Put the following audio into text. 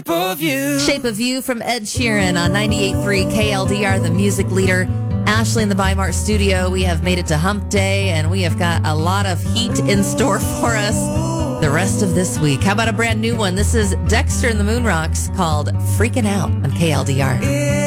Shape of You from Ed Sheeran on 98.3 KLDR, the music leader. Ashley in the Bi-Mart studio. We have made it to Hump Day, and we have got a lot of heat in store for us the rest of this week. How about a brand new one? This is Dexter and the Moon Rocks called Freaking Out on KLDR.